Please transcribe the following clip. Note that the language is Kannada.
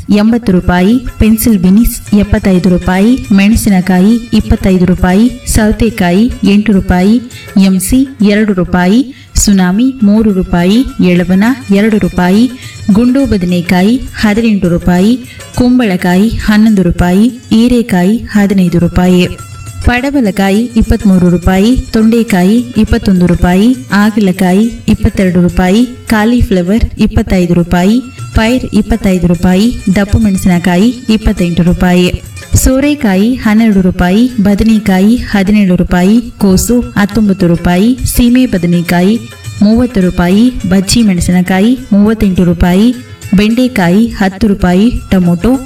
80 ರೂಪಾಯಿ, ಪೆನ್ಸಿಲ್ ಬೀನ್ಸ್ 75 ರೂಪಾಯಿ, ಮೆಣಸಿನಕಾಯಿ 25 ರೂಪಾಯಿ, ಸೌತೆಕಾಯಿ 8 ರೂಪಾಯಿ, ಎಂಸಿ 2 ರೂಪಾಯಿ, ಸುನಾಮಿ 3 ರೂಪಾಯಿ, ಎಳವನ 2 ರೂಪಾಯಿ, ಗುಂಡು ಬದನೆಕಾಯಿ 18 ರೂಪಾಯಿ, ಕುಂಬಳಕಾಯಿ 11 ರೂಪಾಯಿ, ಹೀರೆಕಾಯಿ 15 ರೂಪಾಯಿ, ಪಡವಲಕಾಯಿ 23 ರೂಪಾಯಿ, ತೊಂಡೆಕಾಯಿ 21 ರೂಪಾಯಿ, ಹಾಗಲಕಾಯಿ 22 ರೂಪಾಯಿ, ಕಾಲಿಫ್ಲವರ್ 25 ರೂಪಾಯಿ, ಪೈರ್ 25 ರೂಪಾಯಿ, ದಪ್ಪು ಮೆಣಸಿನಕಾಯಿ 28 ರೂಪಾಯಿ, ಸೋರೆಕಾಯಿ 12 ರೂಪಾಯಿ, ಬದನೆಕಾಯಿ 17 ರೂಪಾಯಿ, ಕೋಸು 19 ರೂಪಾಯಿ, ಸೀಮೆ ಬದನೆಕಾಯಿ 30 ರೂಪಾಯಿ, ಬಜ್ಜಿ ಮೆಣಸಿನಕಾಯಿ 38 ರೂಪಾಯಿ, ಬೆಂಡೆಕಾಯಿ 10 ರೂಪಾಯಿ, ಟೊಮೊಟೊ